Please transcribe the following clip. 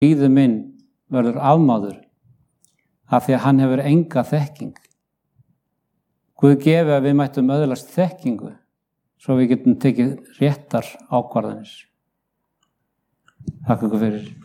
Blíðu minn verður afmáður af því að hann hefur enga þekking. Guð gefi að við mættum öðlast þekkingu svo við getum tekið réttar ákvarðanir. Takk ykkur fyrir.